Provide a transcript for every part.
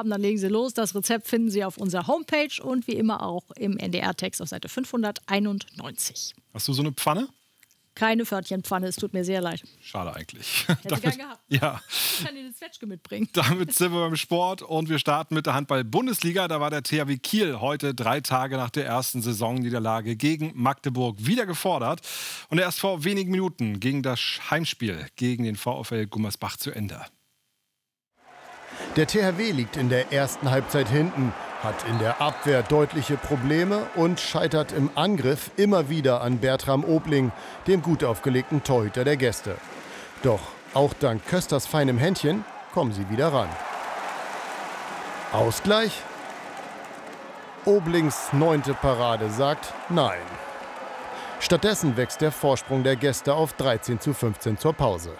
haben, dann legen Sie los. Das Rezept finden Sie auf unserer Homepage und wie immer auch im NDR-Text auf Seite 591. Hast du so eine Pfanne? Keine Pförtchenpfanne, es tut mir sehr leid. Schade eigentlich. Hätte ich gern gehabt. Ja. Ich kann dir das Zwetschge mitbringen. Damit sind wir beim Sport und wir starten mit der Handball-Bundesliga. Da war der THW Kiel heute 3 Tage nach der ersten Saisonniederlage gegen Magdeburg wieder gefordert. Und erst vor wenigen Minuten ging das Heimspiel gegen den VfL Gummersbach zu Ende. Der THW liegt in der ersten Halbzeit hinten, hat in der Abwehr deutliche Probleme und scheitert im Angriff immer wieder an Bertram Obling, dem gut aufgelegten Torhüter der Gäste. Doch auch dank Kösters feinem Händchen kommen sie wieder ran. Ausgleich? Oblings 9. Parade sagt nein. Stattdessen wächst der Vorsprung der Gäste auf 13:15 zur Pause.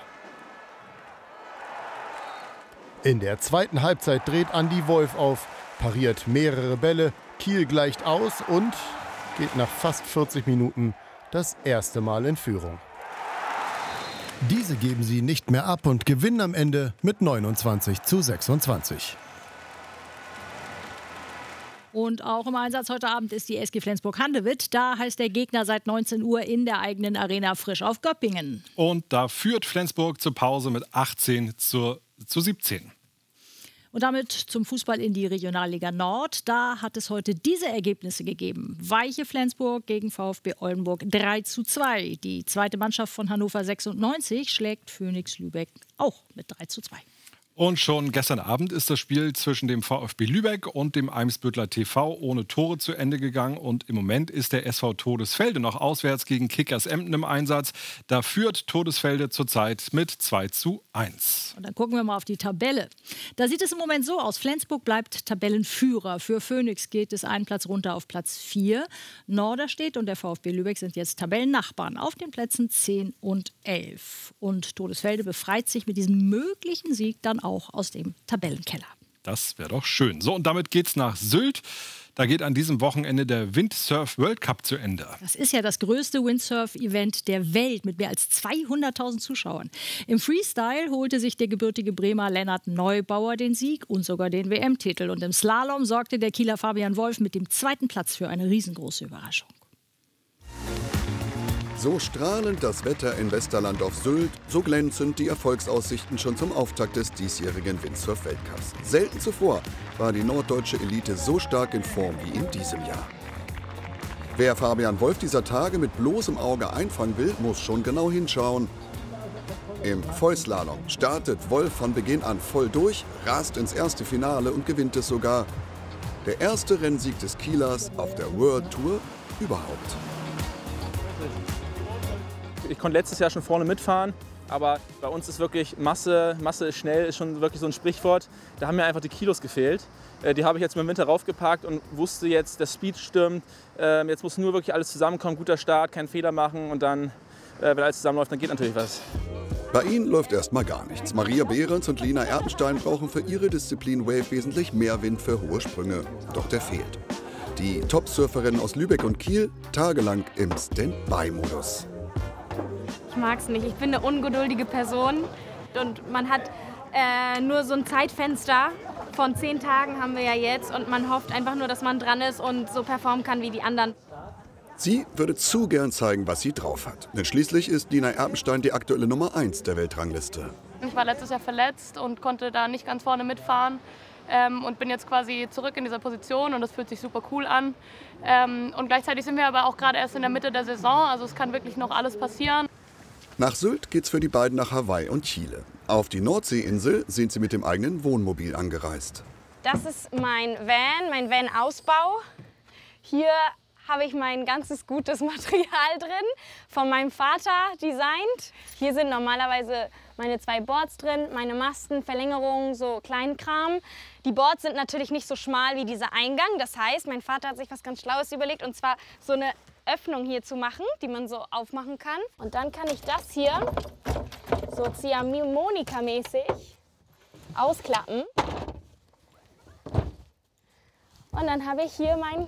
In der zweiten Halbzeit dreht Andi Wolf auf, pariert mehrere Bälle, Kiel gleicht aus und geht nach fast 40 Minuten das erste Mal in Führung. Diese geben sie nicht mehr ab und gewinnen am Ende mit 29:26. Und auch im Einsatz heute Abend ist die SG Flensburg-Handewitt. Da heißt der Gegner seit 19 Uhr in der eigenen Arena frisch auf Göppingen. Und da führt Flensburg zur Pause mit 18:17. Und damit zum Fußball in die Regionalliga Nord. Da hat es heute diese Ergebnisse gegeben. Weiche Flensburg gegen VfB Oldenburg 3:2. Die zweite Mannschaft von Hannover 96 schlägt Phoenix Lübeck auch mit 3:2. Und schon gestern Abend ist das Spiel zwischen dem VfB Lübeck und dem Eimsbüttler TV ohne Tore zu Ende gegangen. Und im Moment ist der SV Todesfelde noch auswärts gegen Kickers Emden im Einsatz. Da führt Todesfelde zurzeit mit 2:1. Und dann gucken wir mal auf die Tabelle. Da sieht es im Moment so aus. Flensburg bleibt Tabellenführer. Für Phoenix geht es einen Platz runter auf Platz 4. Norderstedt und der VfB Lübeck sind jetzt Tabellennachbarn auf den Plätzen 10 und 11. Und Todesfelde befreit sich mit diesem möglichen Sieg dann auch aus dem Tabellenkeller. Das wäre doch schön. So, und damit geht's nach Sylt. Da geht an diesem Wochenende der Windsurf World Cup zu Ende. Das ist ja das größte Windsurf-Event der Welt mit mehr als 200.000 Zuschauern. Im Freestyle holte sich der gebürtige Bremer Lennart Neubauer den Sieg und sogar den WM-Titel. Und im Slalom sorgte der Kieler Fabian Wolf mit dem 2. Platz für eine riesengroße Überraschung. So strahlend das Wetter in Westerland auf Sylt, so glänzend die Erfolgsaussichten schon zum Auftakt des diesjährigen Windsurf-Weltcups. Selten zuvor war die norddeutsche Elite so stark in Form wie in diesem Jahr. Wer Fabian Wolf dieser Tage mit bloßem Auge einfangen will, muss schon genau hinschauen. Im Vollslalom startet Wolf von Beginn an voll durch, rast ins erste Finale und gewinnt es sogar. Der erste Rennsieg des Kielers auf der World Tour überhaupt. Ich konnte letztes Jahr schon vorne mitfahren, aber bei uns ist wirklich Masse ist schnell, ist schon wirklich so ein Sprichwort. Da haben mir einfach die Kilos gefehlt. Die habe ich jetzt im Winter raufgepackt und wusste jetzt, der Speed stimmt. Jetzt muss nur wirklich alles zusammenkommen, guter Start, keinen Fehler machen und dann, wenn alles zusammenläuft, dann geht natürlich was. Bei ihnen läuft erstmal gar nichts. Maria Behrens und Lina Erpenstein brauchen für ihre Disziplin Wave wesentlich mehr Wind für hohe Sprünge. Doch der fehlt. Die Top-Surferinnen aus Lübeck und Kiel tagelang im Stand-by-Modus. Ich mag es nicht. Ich bin eine ungeduldige Person und man hat nur so ein Zeitfenster von 10 Tagen haben wir ja jetzt und man hofft einfach nur, dass man dran ist und so performen kann wie die anderen. Sie würde zu gern zeigen, was sie drauf hat. Denn schließlich ist Lina Erpenstein die aktuelle Nummer 1 der Weltrangliste. Ich war letztes Jahr verletzt und konnte da nicht ganz vorne mitfahren. Und bin jetzt quasi zurück in dieser Position und das fühlt sich super cool an. Und gleichzeitig sind wir aber auch gerade erst in der Mitte der Saison, also es kann wirklich noch alles passieren. Nach Sylt geht's für die beiden nach Hawaii und Chile. Auf die Nordseeinsel sind sie mit dem eigenen Wohnmobil angereist. Das ist mein Van-Ausbau. Hier habe ich mein ganzes gutes Material drin, von meinem Vater designt. Hier sind normalerweise meine 2 Boards drin, meine Masten, Verlängerungen, so Kleinkram. Die Boards sind natürlich nicht so schmal wie dieser Eingang. Das heißt, mein Vater hat sich was ganz Schlaues überlegt, und zwar so eine Öffnung hier zu machen, die man so aufmachen kann. Und dann kann ich das hier so Ziehharmonika-mäßig ausklappen. Und dann habe ich hier mein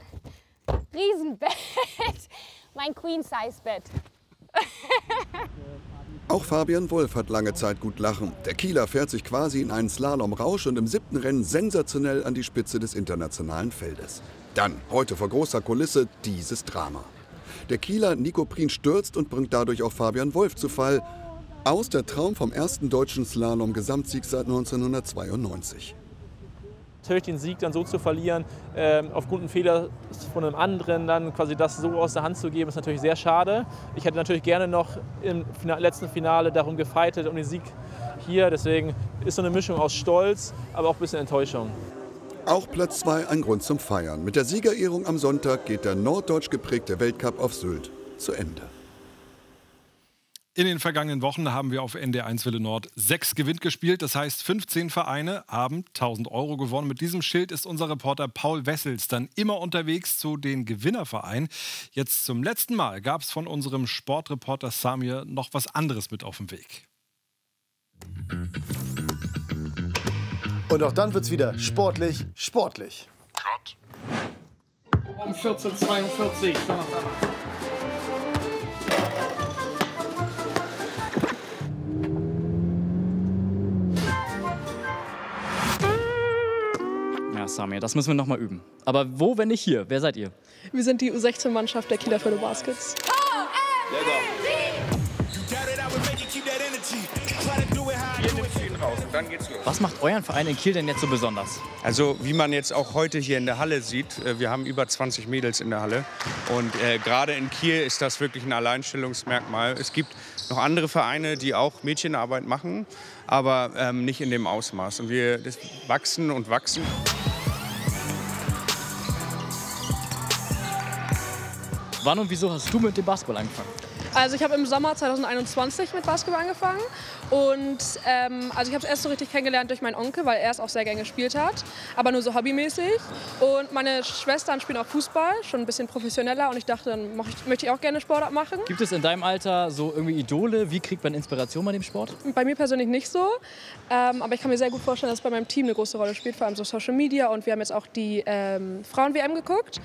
Riesenbett, mein Queen-Size-Bett. Auch Fabian Wolf hat lange Zeit gut lachen. Der Kieler fährt sich quasi in einen Slalom-Rausch und im 7. Rennen sensationell an die Spitze des internationalen Feldes. Dann, heute vor großer Kulisse, dieses Drama. Der Kieler Nico Prien stürzt und bringt dadurch auch Fabian Wolf zu Fall. Aus der Traum vom ersten deutschen Slalom-Gesamtsieg seit 1992. Natürlich den Sieg dann so zu verlieren, aufgrund eines Fehlers von einem anderen, dann quasi das so aus der Hand zu geben, ist natürlich sehr schade. Ich hätte natürlich gerne noch im letzten Finale darum gefeitet, um den Sieg hier. Deswegen ist so eine Mischung aus Stolz, aber auch ein bisschen Enttäuschung. Auch Platz 2 ein Grund zum Feiern. Mit der Siegerehrung am Sonntag geht der norddeutsch geprägte Weltcup auf Sylt zu Ende. In den vergangenen Wochen haben wir auf NDR1 Welle Nord 6 Gewinn gespielt. Das heißt, 15 Vereine haben 1.000 € gewonnen. Mit diesem Schild ist unser Reporter Paul Wessels dann immer unterwegs zu den Gewinnervereinen. Jetzt zum letzten Mal gab es von unserem Sportreporter Samir noch was anderes mit auf dem Weg. Und auch dann wird's wieder sportlich. Cut. Um 14:42. Ja, Samir, das müssen wir noch mal üben. Aber wo, wenn nicht hier? Wer seid ihr? Wir sind die U16-Mannschaft der Kieler Förde Baskets. Was macht euren Verein in Kiel denn jetzt so besonders? Also wie man jetzt auch heute hier in der Halle sieht, wir haben über 20 Mädels in der Halle. Und gerade in Kiel ist das wirklich ein Alleinstellungsmerkmal. Es gibt noch andere Vereine, die auch Mädchenarbeit machen, aber nicht in dem Ausmaß. Und wir wachsen und wachsen. Wann und wieso hast du mit dem Basketball angefangen? Also ich habe im Sommer 2021 mit Basketball angefangen und also ich habe es erst so richtig kennengelernt durch meinen Onkel, weil er es auch sehr gerne gespielt hat, aber nur so hobbymäßig. Und meine Schwestern spielen auch Fußball, schon ein bisschen professioneller und ich dachte, dann möchte ich auch gerne Sportart machen. Gibt es in deinem Alter so irgendwie Idole? Wie kriegt man Inspiration bei dem Sport? Bei mir persönlich nicht so, aber ich kann mir sehr gut vorstellen, dass es bei meinem Team eine große Rolle spielt, vor allem so Social Media, und wir haben jetzt auch die Frauen-WM geguckt.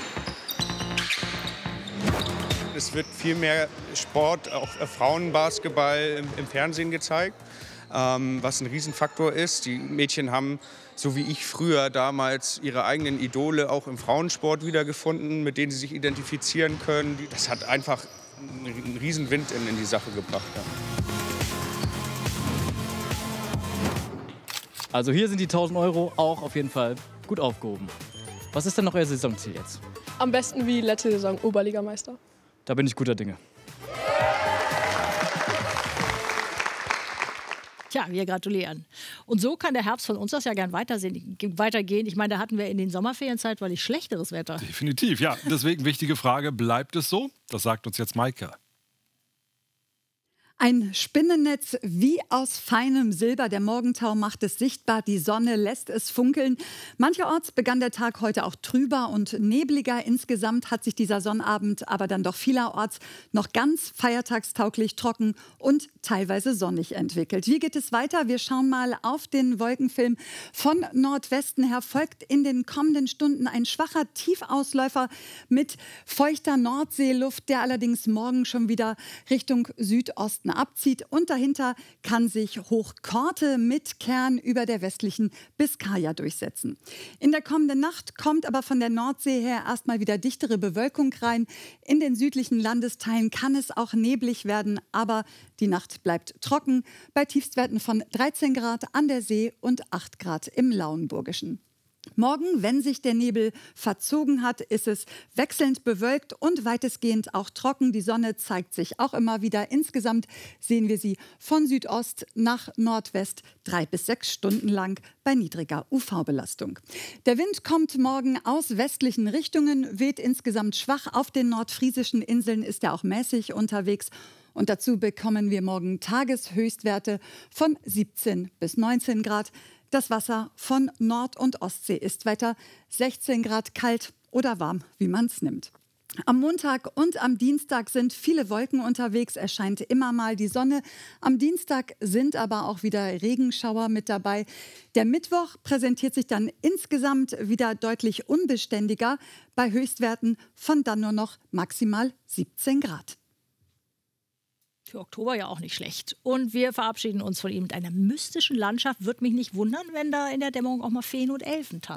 Es wird viel mehr Sport, auch Frauenbasketball im Fernsehen gezeigt, was ein Riesenfaktor ist. Die Mädchen haben, so wie ich früher damals, ihre eigenen Idole auch im Frauensport wiedergefunden, mit denen sie sich identifizieren können. Das hat einfach einen Riesenwind in die Sache gebracht. Ja. Also hier sind die 1.000 € auch auf jeden Fall gut aufgehoben. Was ist denn noch euer Saisonziel jetzt? Am besten wie letzte Saison Oberligameister. Da bin ich guter Dinge. Tja, wir gratulieren. Und so kann der Herbst von uns aus ja gern weitergehen. Ich meine, da hatten wir in den Sommerferienzeit weil schlechteres Wetter. Definitiv, ja. Deswegen wichtige Frage, bleibt es so? Das sagt uns jetzt Maike. Ein Spinnennetz wie aus feinem Silber. Der Morgentau macht es sichtbar, die Sonne lässt es funkeln. Mancherorts begann der Tag heute auch trüber und nebliger. Insgesamt hat sich dieser Sonnabend aber dann doch vielerorts noch ganz feiertagstauglich trocken und teilweise sonnig entwickelt. Wie geht es weiter? Wir schauen mal auf den Wolkenfilm. Von Nordwesten her folgt in den kommenden Stunden ein schwacher Tiefausläufer mit feuchter Nordseeluft, der allerdings morgen schon wieder Richtung Südosten abzieht, und dahinter kann sich Hochkorte mit Kern über der westlichen Biskaya durchsetzen. In der kommenden Nacht kommt aber von der Nordsee her erstmal wieder dichtere Bewölkung rein. In den südlichen Landesteilen kann es auch neblig werden, aber die Nacht bleibt trocken bei Tiefstwerten von 13 Grad an der See und 8 Grad im Lauenburgischen. Morgen, wenn sich der Nebel verzogen hat, ist es wechselnd bewölkt und weitestgehend auch trocken. Die Sonne zeigt sich auch immer wieder. Insgesamt sehen wir sie von Südost nach Nordwest 3 bis 6 Stunden lang bei niedriger UV-Belastung. Der Wind kommt morgen aus westlichen Richtungen, weht insgesamt schwach. Auf den nordfriesischen Inseln ist er auch mäßig unterwegs. Und dazu bekommen wir morgen Tageshöchstwerte von 17 bis 19 Grad. Das Wasser von Nord- und Ostsee ist weiter 16 Grad kalt oder warm, wie man es nimmt. Am Montag und am Dienstag sind viele Wolken unterwegs, es scheint immer mal die Sonne. Am Dienstag sind aber auch wieder Regenschauer mit dabei. Der Mittwoch präsentiert sich dann insgesamt wieder deutlich unbeständiger, bei Höchstwerten von dann nur noch maximal 17 Grad. Für Oktober ja auch nicht schlecht. Und wir verabschieden uns von ihm mit einer mystischen Landschaft. Würde mich nicht wundern, wenn da in der Dämmerung auch mal Feen und Elfen tanzen.